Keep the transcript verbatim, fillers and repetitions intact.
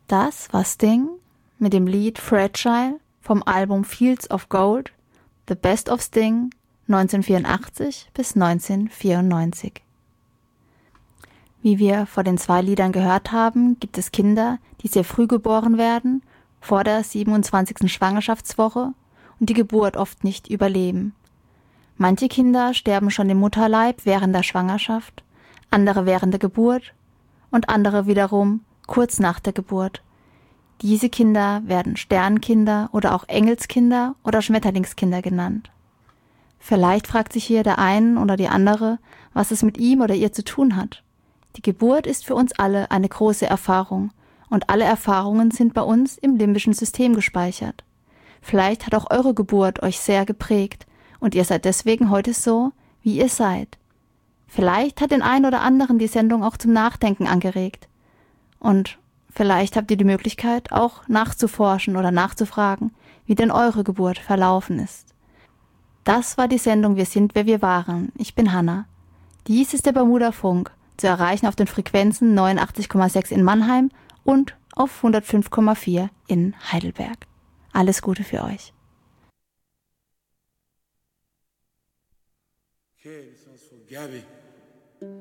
Das war Sting mit dem Lied Fragile vom Album Fields of Gold, The Best of Sting, neunzehnhundertvierundachtzig bis neunzehnhundertvierundneunzig. Wie wir vor den zwei Liedern gehört haben, gibt es Kinder, die sehr früh geboren werden, vor der siebenundzwanzigsten Schwangerschaftswoche und die Geburt oft nicht überleben. Manche Kinder sterben schon im Mutterleib während der Schwangerschaft, andere während der Geburt und andere wiederum kurz nach der Geburt. Diese Kinder werden Sternkinder oder auch Engelskinder oder Schmetterlingskinder genannt. Vielleicht fragt sich hier der eine oder die andere, was es mit ihm oder ihr zu tun hat. Die Geburt ist für uns alle eine große Erfahrung und alle Erfahrungen sind bei uns im limbischen System gespeichert. Vielleicht hat auch eure Geburt euch sehr geprägt und ihr seid deswegen heute so, wie ihr seid. Vielleicht hat den einen oder anderen die Sendung auch zum Nachdenken angeregt. Und vielleicht habt ihr die Möglichkeit, auch nachzuforschen oder nachzufragen, wie denn eure Geburt verlaufen ist. Das war die Sendung Wir sind, wer wir waren. Ich bin Hanna. Dies ist der Bermuda Funk, zu erreichen auf den Frequenzen neunundachtzig Komma sechs in Mannheim und auf hundertfünf Komma vier in Heidelberg. Alles Gute für euch. Okay, this one's for Gabby.